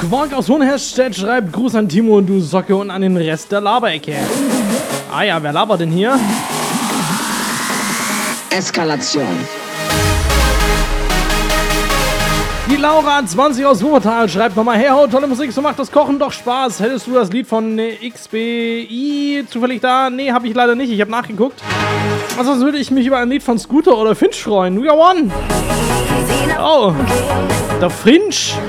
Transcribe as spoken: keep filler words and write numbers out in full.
Quark aus Hohenherstedt schreibt Gruß an Timo und du Socke und an den Rest der Laberecke. Ah ja, wer labert denn hier? Eskalation. Die Laura zwanzig aus Wuppertal schreibt nochmal, hey ho, tolle Musik, so macht das Kochen doch Spaß. Hättest du das Lied von äh, X B I zufällig da? Nee, habe ich leider nicht, ich habe nachgeguckt. Also würde ich mich über ein Lied von Scooter oder Finch freuen. We are one. Oh, der Finch.